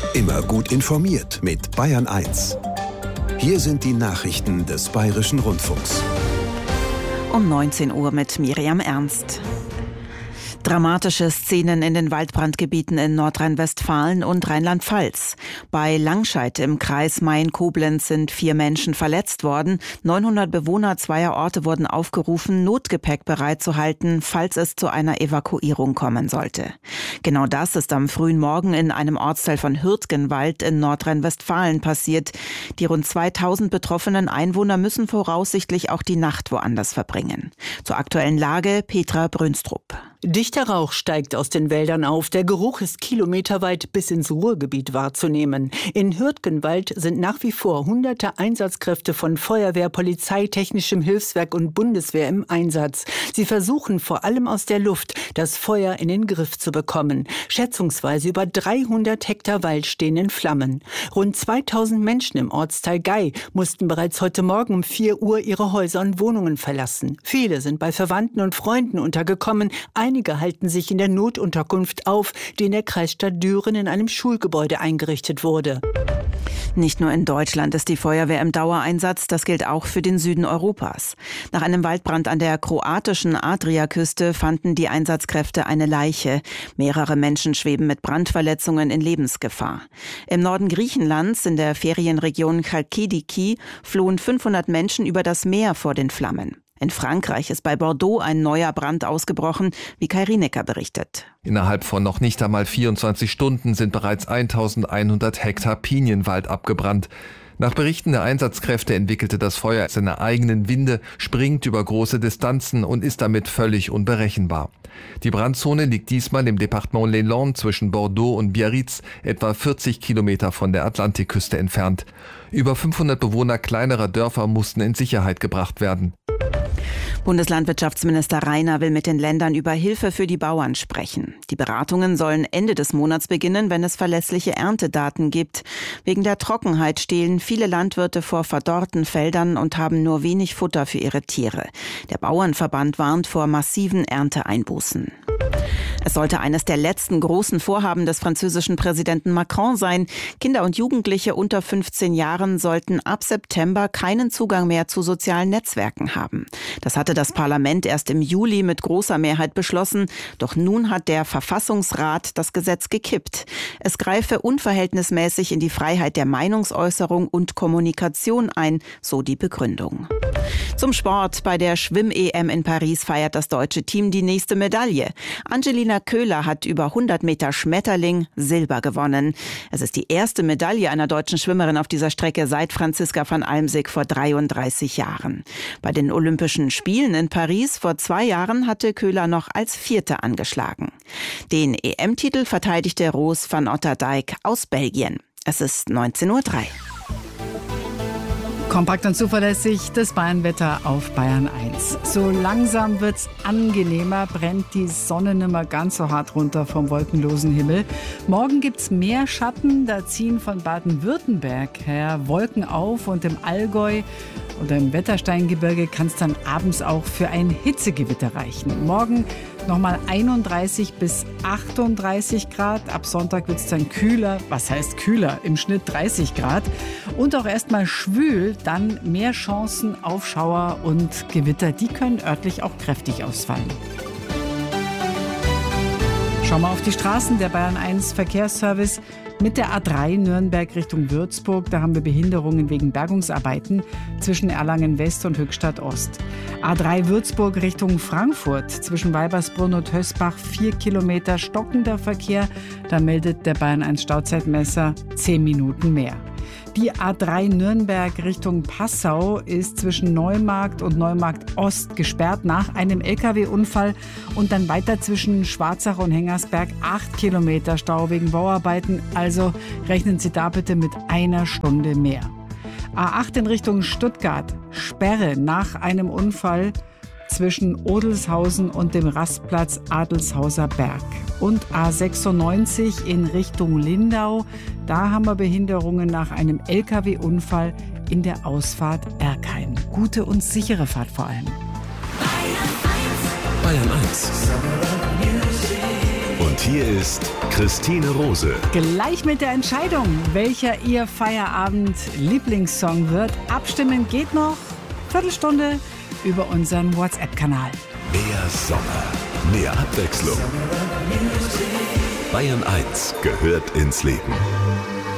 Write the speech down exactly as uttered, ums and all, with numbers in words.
Immer gut informiert mit Bayern eins. Hier sind die Nachrichten des Bayerischen Rundfunks. Um neunzehn Uhr mit Miriam Ernst. Dramatische Szenen in den Waldbrandgebieten in Nordrhein-Westfalen und Rheinland-Pfalz. Bei Langscheid im Kreis Main-Koblenz sind vier Menschen verletzt worden. neunhundert Bewohner zweier Orte wurden aufgerufen, Notgepäck bereitzuhalten, falls es zu einer Evakuierung kommen sollte. Genau das ist am frühen Morgen in einem Ortsteil von Hürtgenwald in Nordrhein-Westfalen passiert. Die rund zweitausend betroffenen Einwohner müssen voraussichtlich auch die Nacht woanders verbringen. Zur aktuellen Lage Petra Brünstrup. Dichter Rauch steigt aus den Wäldern auf. Der Geruch ist kilometerweit bis ins Ruhrgebiet wahrzunehmen. In Hürtgenwald sind nach wie vor hunderte Einsatzkräfte von Feuerwehr, Polizei, Technischem Hilfswerk und Bundeswehr im Einsatz. Sie versuchen vor allem aus der Luft, das Feuer in den Griff zu bekommen. Schätzungsweise über dreihundert Hektar Wald stehen in Flammen. Rund zweitausend Menschen im Ortsteil Gei mussten bereits heute Morgen um vier Uhr ihre Häuser und Wohnungen verlassen. Viele sind bei Verwandten und Freunden untergekommen. Einige halten sich in der Notunterkunft auf, die in der Kreisstadt Düren in einem Schulgebäude eingerichtet wurde. Nicht nur in Deutschland ist die Feuerwehr im Dauereinsatz, das gilt auch für den Süden Europas. Nach einem Waldbrand an der kroatischen Adriaküste fanden die Einsatzkräfte eine Leiche. Mehrere Menschen schweben mit Brandverletzungen in Lebensgefahr. Im Norden Griechenlands, in der Ferienregion Chalkidiki, flohen fünfhundert Menschen über das Meer vor den Flammen. In Frankreich ist bei Bordeaux ein neuer Brand ausgebrochen, wie Kai Rienecker berichtet. Innerhalb von noch nicht einmal vierundzwanzig Stunden sind bereits eintausendeinhundert Hektar Pinienwald abgebrannt. Nach Berichten der Einsatzkräfte entwickelte das Feuer seine eigenen Winde, springt über große Distanzen und ist damit völlig unberechenbar. Die Brandzone liegt diesmal im Departement Les Landes zwischen Bordeaux und Biarritz, etwa vierzig Kilometer von der Atlantikküste entfernt. Über fünfhundert Bewohner kleinerer Dörfer mussten in Sicherheit gebracht werden. Bundeslandwirtschaftsminister Rainer will mit den Ländern über Hilfe für die Bauern sprechen. Die Beratungen sollen Ende des Monats beginnen, wenn es verlässliche Erntedaten gibt. Wegen der Trockenheit stehlen viele Landwirte vor verdorrten Feldern und haben nur wenig Futter für ihre Tiere. Der Bauernverband warnt vor massiven Ernteeinbußen. Es sollte eines der letzten großen Vorhaben des französischen Präsidenten Macron sein. Kinder und Jugendliche unter fünfzehn Jahren sollten ab September keinen Zugang mehr zu sozialen Netzwerken haben. Das hatte das Parlament erst im Juli mit großer Mehrheit beschlossen. Doch nun hat der Verfassungsrat das Gesetz gekippt. Es greife unverhältnismäßig in die Freiheit der Meinungsäußerung und Kommunikation ein, so die Begründung. Zum Sport. Bei der Schwimm-E M in Paris feiert das deutsche Team die nächste Medaille. Angelina Köhler hat über hundert Meter Schmetterling Silber gewonnen. Es ist die erste Medaille einer deutschen Schwimmerin auf dieser Strecke seit Franziska van Almsick vor dreiunddreißig Jahren. Bei den Olympischen Spielen in Paris vor zwei Jahren hatte Köhler noch als Vierte angeschlagen. Den E M-Titel verteidigte Roos van Otterdijk aus Belgien. Es ist neunzehn Uhr drei. Kompakt und zuverlässig das Bayernwetter auf Bayern eins. So langsam wird's angenehmer, brennt die Sonne nicht mehr ganz so hart runter vom wolkenlosen Himmel. Morgen gibt's mehr Schatten, da ziehen von Baden-Württemberg her Wolken auf und im Allgäu oder im Wettersteingebirge kann es dann abends auch für ein Hitzegewitter reichen. Morgen nochmal einunddreißig bis achtunddreißig Grad. Ab Sonntag wird es dann kühler. Was heißt kühler? Im Schnitt dreißig Grad. Und auch erstmal schwül, dann mehr Chancen auf Schauer und Gewitter. Die können örtlich auch kräftig ausfallen. Schauen wir auf die Straßen. Der Bayern eins Verkehrsservice mit der A drei Nürnberg Richtung Würzburg. Da haben wir Behinderungen wegen Bergungsarbeiten zwischen Erlangen West und Höchstadt Ost. A drei Würzburg Richtung Frankfurt zwischen Weibersbrunn und Hösbach vier Kilometer stockender Verkehr. Da meldet der Bayern eins Stauzeitmesser zehn Minuten mehr. Die A drei Nürnberg Richtung Passau ist zwischen Neumarkt und Neumarkt Ost gesperrt nach einem L K W-Unfall und dann weiter zwischen Schwarzach und Hengersberg acht Kilometer Stau wegen Bauarbeiten. Also rechnen Sie da bitte mit einer Stunde mehr. A acht in Richtung Stuttgart, Sperre nach einem Unfall zwischen Odelshausen und dem Rastplatz Adelshauser Berg. Und A sechsundneunzig in Richtung Lindau, da haben wir Behinderungen nach einem L K W-Unfall in der Ausfahrt Erkheim. Gute und sichere Fahrt vor allem. Bayern eins. Und Und hier ist Christine Rose. Gleich mit der Entscheidung, welcher Ihr Feierabend-Lieblingssong wird. Abstimmen geht noch. Viertelstunde über unseren WhatsApp-Kanal. Mehr Sommer, mehr Abwechslung. Bayern eins gehört ins Leben.